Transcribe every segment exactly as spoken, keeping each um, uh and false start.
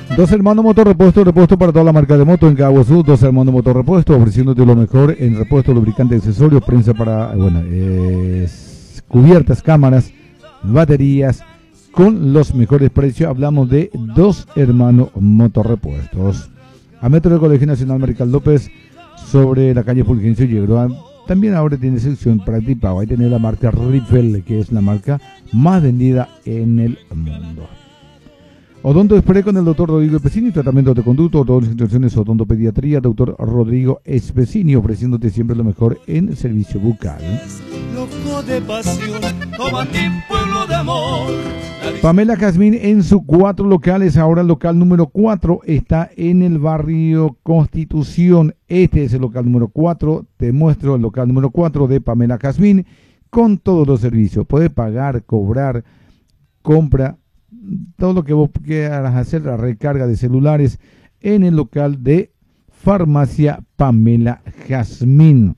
Dos Hermanos Motorrepuesto, repuesto para toda la marca de moto en Caguazú. Dos Hermanos Motorrepuesto, ofreciéndote lo mejor en repuesto, lubricante, accesorios, prensa para, bueno, eh, cubiertas, cámaras, baterías, con los mejores precios. Hablamos de Dos Hermanos Motorrepuestos. A metro del Colegio Nacional Marical López, sobre la calle Fulgencio Yegro. También ahora tiene sección práctica. Ahí tiene la marca Riffel, que es la marca más vendida en el mundo. Odonto Express con el doctor Rodrigo Espesini, tratamiento de conducto, todas las instituciones odontopediatría, doctor Rodrigo Espesini, ofreciéndote siempre lo mejor en servicio bucal. Loco de pasión, Tomatín, pueblo de amor. Pamela Jazmín en sus cuatro locales, ahora el local número cuatro está en el barrio Constitución. Este es el local número cuatro, te muestro el local número cuatro de Pamela Jazmín con todos los servicios. Puedes pagar, cobrar, compra, todo lo que vos quieras hacer, la recarga de celulares en el local de Farmacia Pamela Jazmín.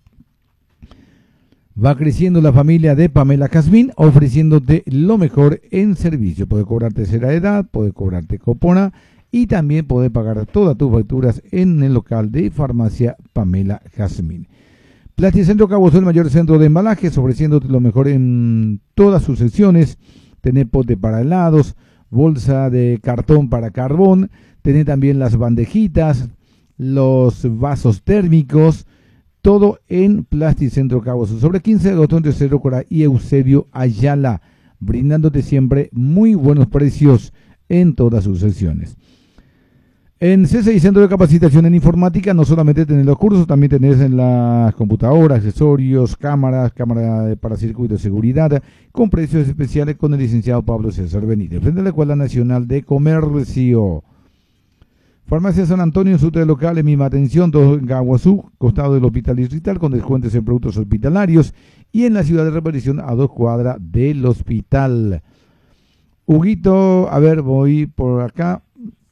Va creciendo la familia de Pamela Jazmín, ofreciéndote lo mejor en servicio. Puede cobrar tercera edad, puede cobrarte copona y también puede pagar todas tus facturas en el local de Farmacia Pamela Jazmín. Plasticentro Caguazú, el mayor centro de embalajes, ofreciéndote lo mejor en todas sus secciones. Tenés pote para helados, bolsa de cartón para carbón, tenés también las bandejitas, los vasos térmicos, todo en Plasticentro Caguazú, sobre quince de agosto entre Cerro Corá y Eusebio Ayala, brindándote siempre muy buenos precios en todas sus secciones. En C seis Centro de Capacitación en Informática, no solamente tenés los cursos, también tenés en las computadoras, accesorios, cámaras, cámara para circuito de seguridad, con precios especiales con el licenciado Pablo César Benítez, frente a la Escuela Nacional de Comercio. Farmacia San Antonio en su local, en misma atención, todo en Caguazú, costado del Hospital Distrital, con descuentos en productos hospitalarios, y en la ciudad de Reparición, a dos cuadras del hospital. Huguito, a ver, voy por acá.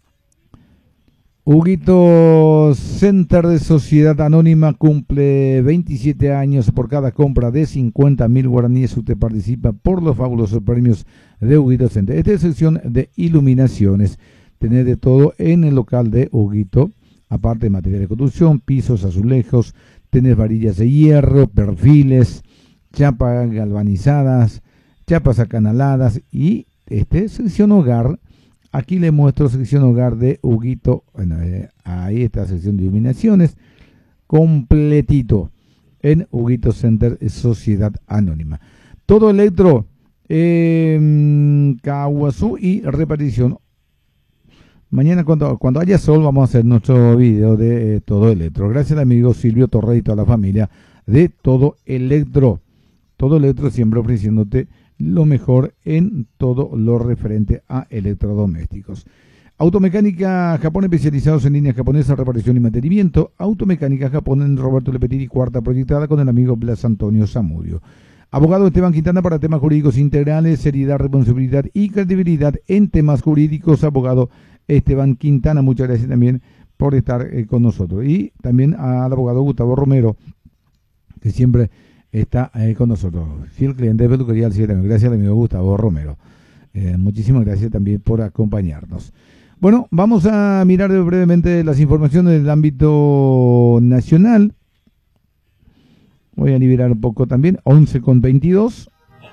Huguito Center de Sociedad Anónima cumple veintisiete años. Por cada compra de cincuenta mil guaraníes usted participa por los fabulosos premios de Huguito Center. Esta es sección de iluminaciones. Tenés de todo en el local de Huguito, aparte de material de construcción, pisos, azulejos, tenés varillas de hierro, perfiles, chapas galvanizadas, chapas acanaladas y este sección hogar. Aquí le muestro sección hogar de Huguito. Bueno, eh, ahí está sección de iluminaciones. Completito en Huguito Center Sociedad Anónima. Todo electro en eh, Caguazú y Reparición. Mañana cuando, cuando haya sol vamos a hacer nuestro video de eh, Todo Electro. Gracias al amigo Silvio Torres y toda la familia de Todo Electro. Todo Electro siempre ofreciéndote lo mejor en todo lo referente a electrodomésticos. Automecánica Japón, especializados en líneas japonesas, reparación y mantenimiento. Automecánica Japón en Roberto Lepetiri, cuarta proyectada, con el amigo Blas Antonio Zamudio. Abogado Esteban Quintana para temas jurídicos integrales, seriedad, responsabilidad y credibilidad en temas jurídicos. Abogado Esteban Quintana, muchas gracias también por estar eh, con nosotros. Y también al abogado Gustavo Romero, que siempre está eh, con nosotros, fiel cliente de Peluquería al Cielo. Gracias al amigo Gustavo Romero. Eh, muchísimas gracias también por acompañarnos. Bueno, vamos a mirar brevemente las informaciones del ámbito nacional. Voy a liberar un poco también, once con veintidós.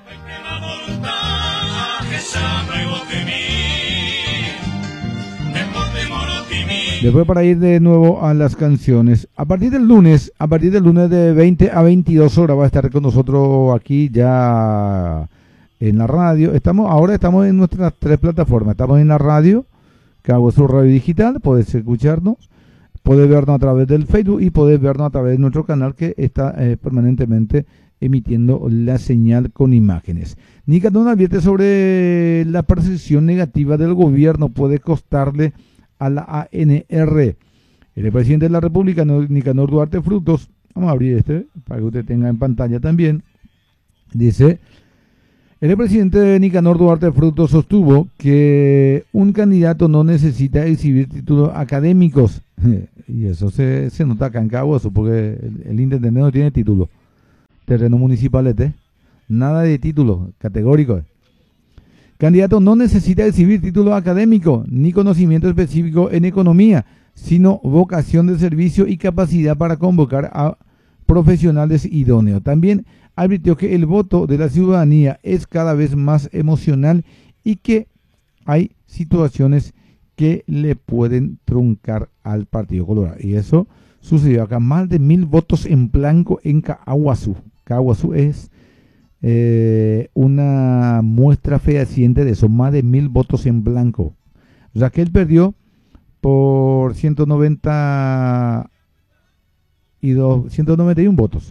Después para ir de nuevo a las canciones. A partir del lunes, a partir del lunes de veinte a veintidós horas va a estar con nosotros aquí ya en la radio. Estamos, ahora estamos en nuestras tres plataformas. Estamos en la radio, Caguazú Radio Digital, podés escucharnos, podés vernos a través del Facebook y podés vernos a través de nuestro canal que está eh, permanentemente emitiendo la señal con imágenes. Nicanor advierte sobre la percepción negativa del gobierno puede costarle a la A N R. El presidente de la República, Nicanor Duarte Frutos, vamos a abrir este para que usted tenga en pantalla también, dice: el presidente Nicanor Duarte Frutos sostuvo que un candidato no necesita exhibir títulos académicos, y eso se, se nota acá en Caguazú, porque el, el intendente no tiene título, terreno municipal este, nada de título categórico. Candidato no necesita recibir título académico ni conocimiento específico en economía, sino vocación de servicio y capacidad para convocar a profesionales idóneos. También advirtió que el voto de la ciudadanía es cada vez más emocional y que hay situaciones que le pueden truncar al Partido Colorado. Y eso sucedió acá, más de mil votos en blanco en Caaguazú. Caaguazú es eh, una muestra fehaciente de eso, más de mil votos en blanco. O sea que él perdió por ciento noventa y dos, ciento noventa y uno votos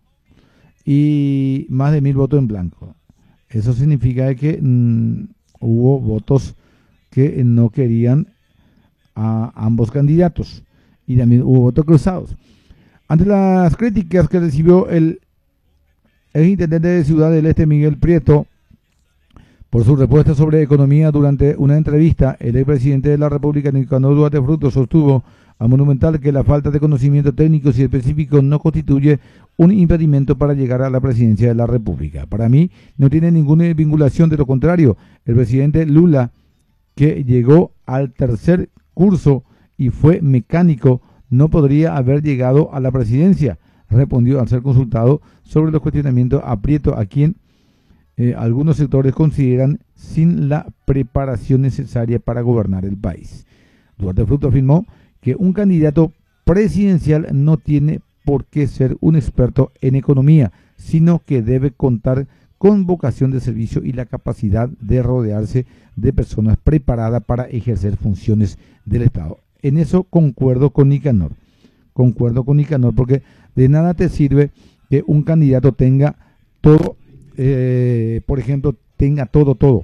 y más de mil votos en blanco. Eso significa que mmm, hubo votos que no querían a ambos candidatos y también hubo votos cruzados. Ante las críticas que recibió el, el intendente de Ciudad del Este, Miguel Prieto, por su respuesta sobre economía durante una entrevista, el expresidente de la República, Nicanor Duarte Frutos, sostuvo a Monumental que la falta de conocimientos técnicos y específicos no constituye un impedimento para llegar a la presidencia de la República. Para mí no tiene ninguna vinculación, de lo contrario, el presidente Lula, que llegó al tercer curso y fue mecánico, no podría haber llegado a la presidencia, respondió al ser consultado sobre los cuestionamientos a Prieto, a quien eh, algunos sectores consideran sin la preparación necesaria para gobernar el país. Duarte Frutos afirmó que un candidato presidencial no tiene por qué ser un experto en economía, sino que debe contar con vocación de servicio y la capacidad de rodearse de personas preparadas para ejercer funciones del Estado. En eso concuerdo con Nicanor, concuerdo con Nicanor, porque de nada te sirve que un candidato tenga todo, eh, por ejemplo, tenga todo, todo.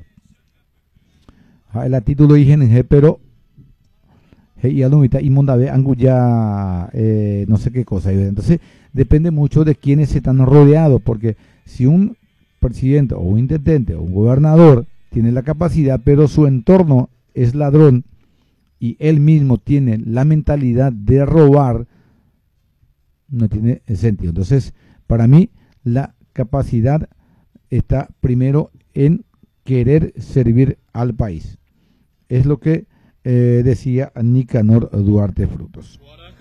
El título I G N G, pero y y Mondavé, Anguya, eh, no sé qué cosa. Entonces, depende mucho de quiénes están rodeados, porque si un presidente o un intendente o un gobernador tiene la capacidad, pero su entorno es ladrón y él mismo tiene la mentalidad de robar, no tiene sentido. Entonces, para mí, la capacidad está primero en querer servir al país. Es lo que Eh, decía Nicanor Duarte Frutos.